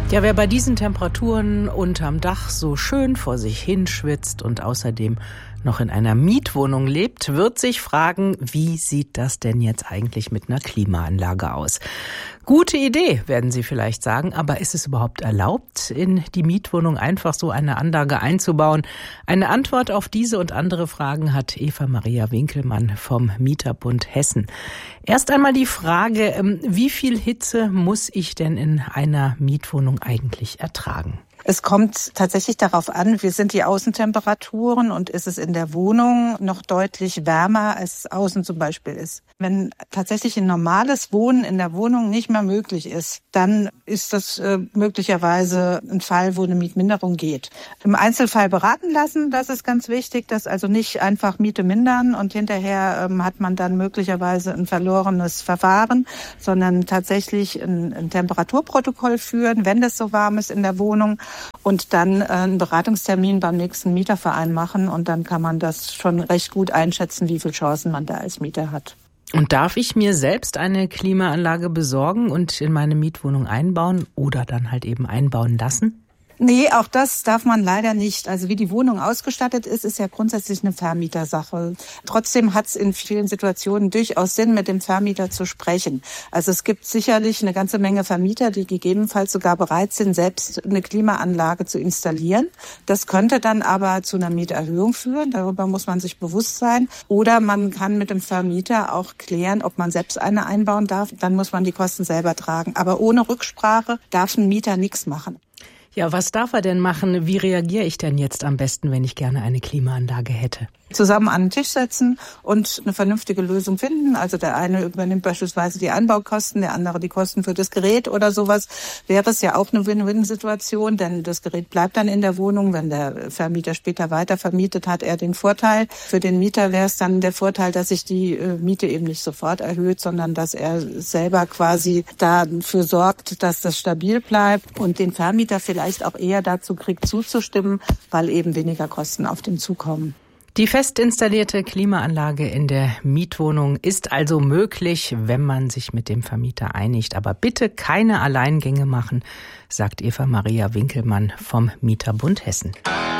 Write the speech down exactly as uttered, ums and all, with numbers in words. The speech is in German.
Ja, wer bei diesen Temperaturen unterm Dach so schön vor sich hinschwitzt und außerdem noch in einer Mietwohnung lebt, wird sich fragen, wie sieht das denn jetzt eigentlich mit einer Klimaanlage aus? Gute Idee, werden Sie vielleicht sagen, aber ist es überhaupt erlaubt, in die Mietwohnung einfach so eine Anlage einzubauen? Eine Antwort auf diese und andere Fragen hat Eva Maria Winkelmann vom Mieterbund Hessen. Erst einmal die Frage, wie viel Hitze muss ich denn in einer Mietwohnung eigentlich ertragen? Es kommt tatsächlich darauf an, wie sind die Außentemperaturen und ist es in der Wohnung noch deutlich wärmer, als es außen zum Beispiel ist. Wenn tatsächlich ein normales Wohnen in der Wohnung nicht mehr möglich ist, dann ist das äh, möglicherweise ein Fall, wo eine Mietminderung geht. Im Einzelfall beraten lassen, das ist ganz wichtig, dass also nicht einfach Miete mindern und hinterher ähm, hat man dann möglicherweise ein verlorenes Verfahren, sondern tatsächlich ein, ein Temperaturprotokoll führen, wenn es so warm ist in der Wohnung, und dann äh, einen Beratungstermin beim nächsten Mieterverein machen und dann kann man das schon recht gut einschätzen, wie viele Chancen man da als Mieter hat. Und darf ich mir selbst eine Klimaanlage besorgen und in meine Mietwohnung einbauen oder dann halt eben einbauen lassen? Nee, auch das darf man leider nicht. Also wie die Wohnung ausgestattet ist, ist ja grundsätzlich eine Vermietersache. Trotzdem hat es in vielen Situationen durchaus Sinn, mit dem Vermieter zu sprechen. Also es gibt sicherlich eine ganze Menge Vermieter, die gegebenenfalls sogar bereit sind, selbst eine Klimaanlage zu installieren. Das könnte dann aber zu einer Mieterhöhung führen. Darüber muss man sich bewusst sein. Oder man kann mit dem Vermieter auch klären, ob man selbst eine einbauen darf. Dann muss man die Kosten selber tragen. Aber ohne Rücksprache darf ein Mieter nichts machen. Ja, was darf er denn machen? Wie reagiere ich denn jetzt am besten, wenn ich gerne eine Klimaanlage hätte? Zusammen an den Tisch setzen und eine vernünftige Lösung finden. Also der eine übernimmt beispielsweise die Anbaukosten, der andere die Kosten für das Gerät oder sowas. Wäre es ja auch eine Win-Win-Situation, denn das Gerät bleibt dann in der Wohnung. Wenn der Vermieter später weiter vermietet, hat er den Vorteil. Für den Mieter wäre es dann der Vorteil, dass sich die Miete eben nicht sofort erhöht, sondern dass er selber quasi dafür sorgt, dass das stabil bleibt und den Vermieter vielleicht auch eher dazu kriegt, zuzustimmen, weil eben weniger Kosten auf den zukommen. Die fest installierte Klimaanlage in der Mietwohnung ist also möglich, wenn man sich mit dem Vermieter einigt. Aber bitte keine Alleingänge machen, sagt Eva Maria Winkelmann vom Mieterbund Hessen.